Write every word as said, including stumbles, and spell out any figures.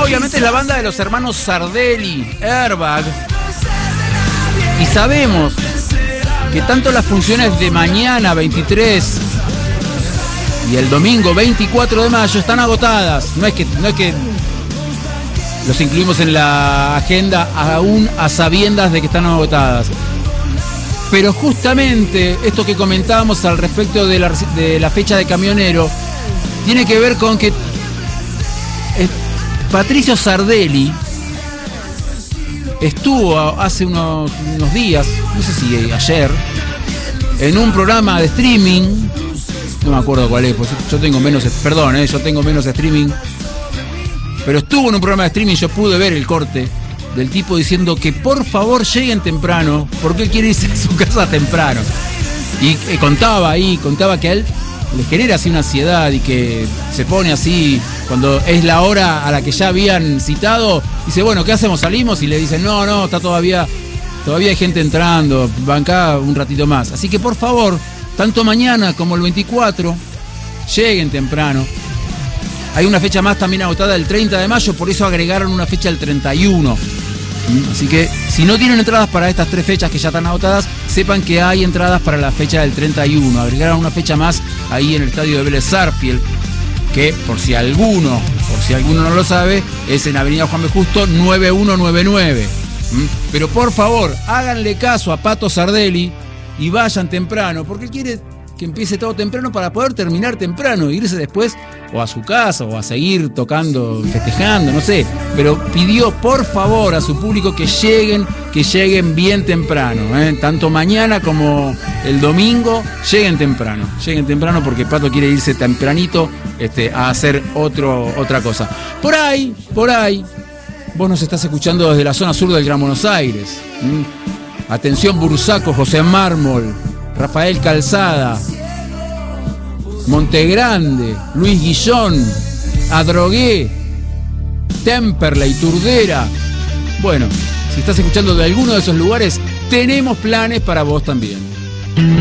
obviamente es la banda de los hermanos Sardelli, Airbag. Y sabemos que tanto las funciones de mañana veintitrés y el domingo veinticuatro de mayo están agotadas. No es que, no es que los incluimos en la agenda aún a sabiendas de que están agotadas. Pero justamente esto que comentábamos al respecto de la, de la fecha de Camionero tiene que ver con que eh, Patricio Sardelli estuvo hace unos, unos días, no sé si ayer, en un programa de streaming, no me acuerdo cuál es, pues yo tengo menos, perdón, eh, yo tengo menos streaming, pero estuvo en un programa de streaming, yo pude ver el corte del tipo diciendo que por favor lleguen temprano, porque él quiere irse a su casa temprano. Y eh, contaba ahí, contaba que a él le genera así una ansiedad y que se pone así cuando es la hora a la que ya habían citado. Dice, bueno, ¿qué hacemos? ¿Salimos? Y le dicen, no, no, está todavía, todavía hay gente entrando, bancá un ratito más. Así que por favor, tanto mañana como el veinticuatro, lleguen temprano. Hay una fecha más también agotada el treinta de mayo, por eso agregaron una fecha el treinta y uno. Así que si no tienen entradas para estas tres fechas que ya están agotadas, sepan que hay entradas para la fecha del treinta y uno. Agregaron una fecha más ahí en el estadio de Vélez Sarsfield, que por si alguno, por si alguno no lo sabe, es en Avenida Juan B. Justo nueve uno nueve nueve. Pero por favor, háganle caso a Pato Sardelli y vayan temprano, porque él quiere que empiece todo temprano para poder terminar temprano, irse después o a su casa o a seguir tocando, festejando, no sé, pero pidió por favor a su público que lleguen, que lleguen bien temprano, ¿eh? Tanto mañana como el domingo, lleguen temprano, lleguen temprano porque Pato quiere irse tempranito este, a hacer otro, otra cosa. Por ahí, por ahí, vos nos estás escuchando desde la zona sur del Gran Buenos Aires. ¿Mm? Atención Bursaco, José Mármol, Rafael Calzada, Montegrande, Luis Guillón, Adrogué, Temperley, Turdera. Bueno, si estás escuchando de alguno de esos lugares, tenemos planes para vos también.